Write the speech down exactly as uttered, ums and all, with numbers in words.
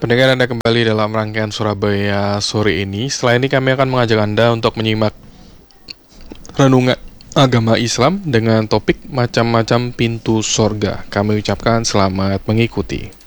Pendengar, Anda kembali dalam rangkaian Surabaya sore ini. Setelah ini kami akan mengajak Anda untuk menyimak renungan agama Islam dengan topik macam-macam pintu sorga. Kami ucapkan selamat mengikuti.